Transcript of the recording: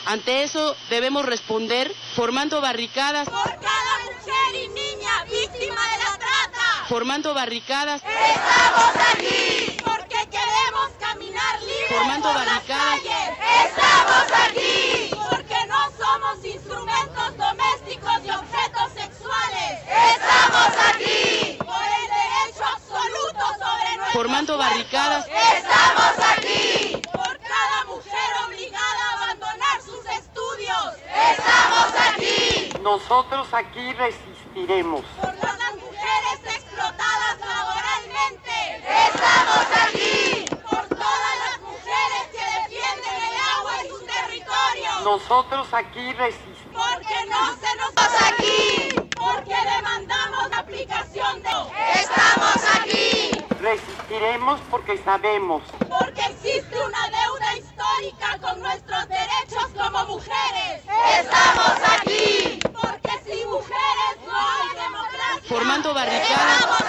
Ante eso debemos responder formando barricadas. Por cada mujer y niña víctima de la trata. Formando barricadas. Estamos aquí. Porque queremos caminar libres formando por barricadas. las calles. Estamos aquí. Porque no somos instrumentos domésticos y objetos sexuales. Estamos aquí. Por el derecho absoluto sobre nuestros formando cuerpos. barricadas. Estamos aquí. Por cada mujer obligada a abandonar sus estudios. Estamos aquí. Nosotros aquí resistiremos. Por las mujeres explotadas laboralmente. Estamos aquí. Por todas las mujeres que defienden el agua y su territorio. Nosotros aquí resistiremos. Porque no se nos pasa aquí. Porque demandamos la aplicación de... Estamos aquí. Resistiremos porque sabemos. Porque existe una deuda histórica con nuestros derechos como mujeres. Estamos aquí. Porque sin mujeres no hay democracia. Formando barricadas. Estamos